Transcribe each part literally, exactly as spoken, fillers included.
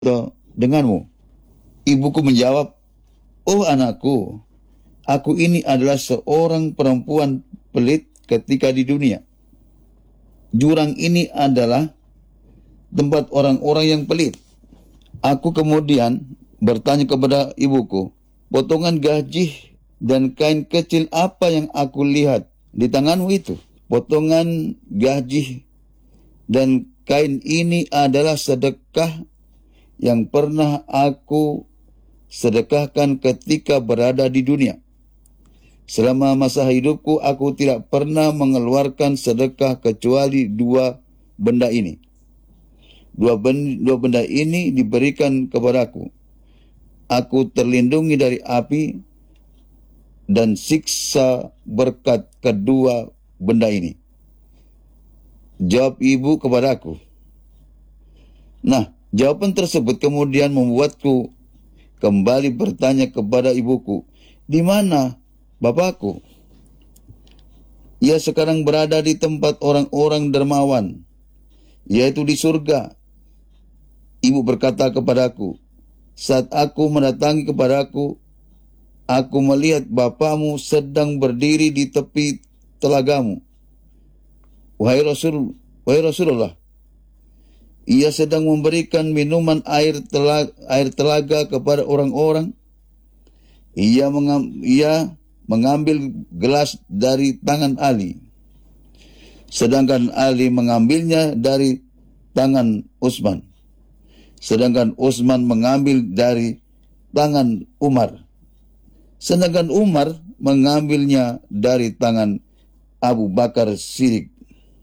denganmu. Ibuku menjawab, oh anakku, aku ini adalah seorang perempuan pelit ketika di dunia. Jurang ini adalah tempat orang-orang yang pelit. Aku kemudian bertanya kepada ibuku, potongan gaji dan kain kecil apa yang aku lihat di tanganmu itu? Potongan gaji dan kain ini adalah sedekah yang pernah aku sedekahkan ketika berada di dunia. Selama masa hidupku, aku tidak pernah mengeluarkan sedekah kecuali dua benda ini. Dua benda, dua benda ini diberikan kepadaku. Aku terlindungi dari api dan siksa berkat kedua benda ini. Jawab ibu kepadaku. Nah, jawaban tersebut kemudian membuatku kembali bertanya kepada ibuku, di mana bapakku? Ia sekarang berada di tempat orang-orang dermawan, yaitu di surga. Ibu berkata kepadaku, saat aku mendatangi kepadaku, aku melihat bapakmu sedang berdiri di tepi telagamu. Wahai Rasul, wahai Rasulullah, ia sedang memberikan minuman air telaga, air telaga kepada orang-orang. Ia, mengam, ia mengambil gelas dari tangan Ali, sedangkan Ali mengambilnya dari tangan Utsman, sedangkan Utsman mengambil dari tangan Umar, sedangkan Umar mengambilnya dari tangan Abu Bakar Siddiq.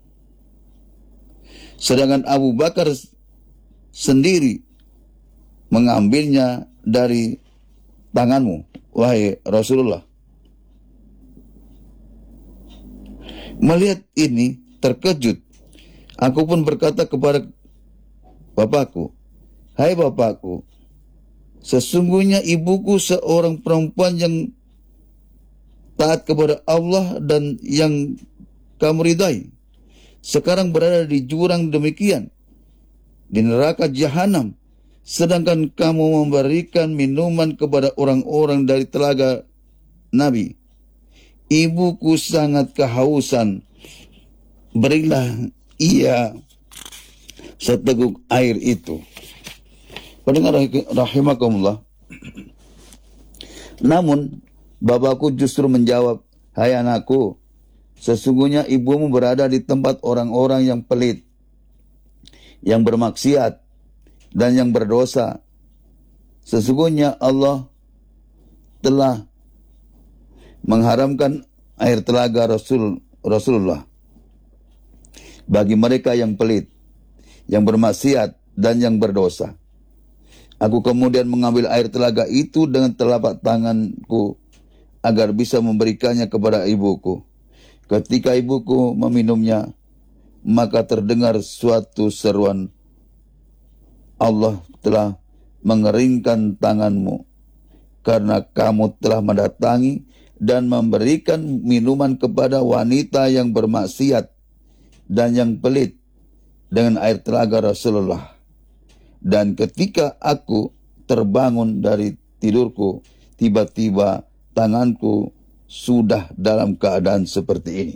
Sedangkan Abu Bakar sendiri mengambilnya dari tanganmu, wahai Rasulullah. Melihat ini, terkejut. Aku pun berkata kepada bapakku, hai bapakku, sesungguhnya ibuku seorang perempuan yang taat kepada Allah dan yang kamu ridai. Sekarang berada di jurang demikian, di neraka jahanam, sedangkan kamu memberikan minuman kepada orang-orang dari telaga Nabi. Ibuku sangat kehausan, berilah ia seteguk air itu. Pendengar rahimakumullah. Namun bapakku justru menjawab, hai anakku, sesungguhnya ibumu berada di tempat orang-orang yang pelit, yang bermaksiat, dan yang berdosa. Sesungguhnya Allah telah mengharamkan air telaga Rasul Rasulullah bagi mereka yang pelit, yang bermaksiat, dan yang berdosa. Aku kemudian mengambil air telaga itu dengan telapak tanganku agar bisa memberikannya kepada ibuku. Ketika ibuku meminumnya, maka terdengar suatu seruan, Allah telah mengeringkan tanganmu karena kamu telah mendatangi dan memberikan minuman kepada wanita yang bermaksiat dan yang pelit dengan air telaga Rasulullah. Dan ketika aku terbangun dari tidurku, tiba-tiba tanganku sudah dalam keadaan seperti ini.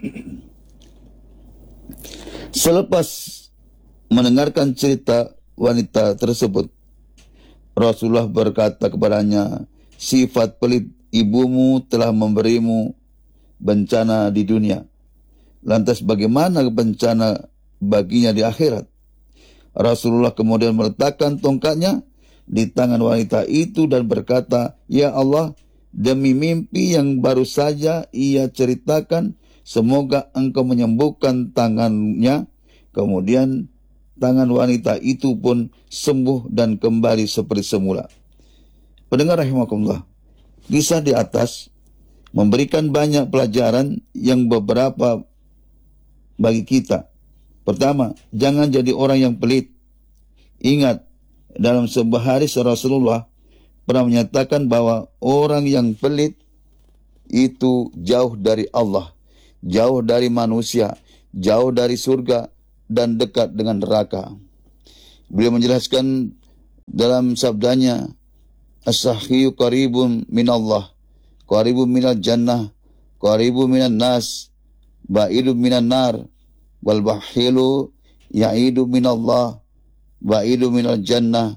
Selepas mendengarkan cerita wanita tersebut, Rasulullah berkata kepadanya, sifat pelit ibumu telah memberimu bencana di dunia. Lantas bagaimana bencana baginya di akhirat? Rasulullah kemudian meletakkan tongkatnya di tangan wanita itu dan berkata, ya Allah, demi mimpi yang baru saja ia ceritakan, semoga engkau menyembuhkan tangannya. Kemudian tangan wanita itu pun sembuh dan kembali seperti semula. Pendengar rahimakumullah, kisah di atas memberikan banyak pelajaran yang beberapa bagi kita. Pertama, jangan jadi orang yang pelit. Ingat, dalam sebuah hadis Rasulullah pernah menyatakan bahwa orang yang pelit itu jauh dari Allah, jauh dari manusia, jauh dari surga, dan dekat dengan neraka. Beliau menjelaskan dalam sabdanya, as-sahhiyu qaribun minallah, qaribun minal jannah, qaribun minan nas, ba'idun minan nar, wal bahilu ya'idu minallah, ba'idu minal jannah,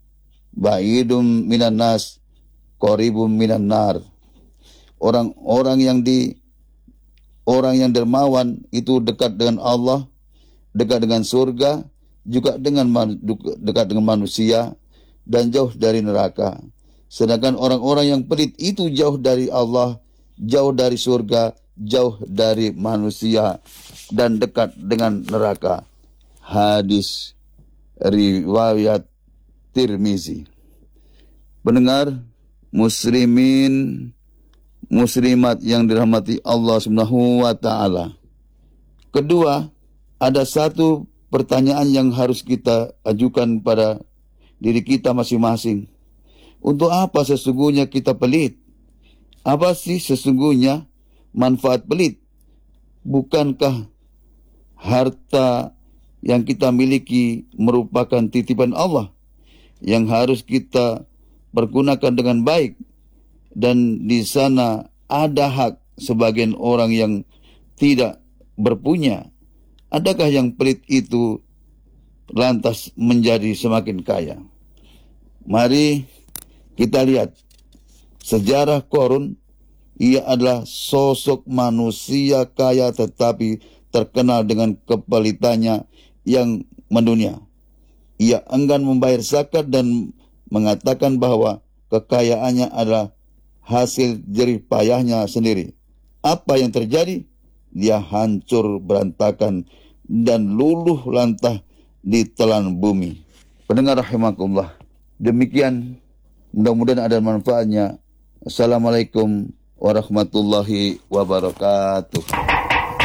ba'idun minan nas, qaribun minan nar. Orang-orang yang di orang yang dermawan itu dekat dengan Allah, dekat dengan surga, juga dengan dekat dengan manusia, dan jauh dari neraka. Sedangkan orang-orang yang pelit itu jauh dari Allah, jauh dari surga, jauh dari manusia, dan dekat dengan neraka. Hadis riwayat Tirmizi. Pendengar muslimin muslimat yang dirahmati Allah Subhanahu wa taala. Kedua, ada satu pertanyaan yang harus kita ajukan pada diri kita masing-masing. Untuk apa sesungguhnya kita pelit? Apa sih sesungguhnya manfaat pelit? Bukankah harta yang kita miliki merupakan titipan Allah yang harus kita pergunakan dengan baik, dan di sana ada hak sebagian orang yang tidak berpunya? Adakah yang pelit itu lantas menjadi semakin kaya? Mari kita lihat sejarah Qarun. Ia adalah sosok manusia kaya tetapi terkenal dengan kepelitannya yang mendunia. Ia enggan membayar zakat dan mengatakan bahwa kekayaannya adalah hasil jerih payahnya sendiri. Apa yang terjadi? Dia hancur berantakan dan luluh lantah ditelan bumi. Pendengar rahimakumullah, demikian, mudah-mudahan ada manfaatnya. Assalamualaikum warahmatullahi wabarakatuh.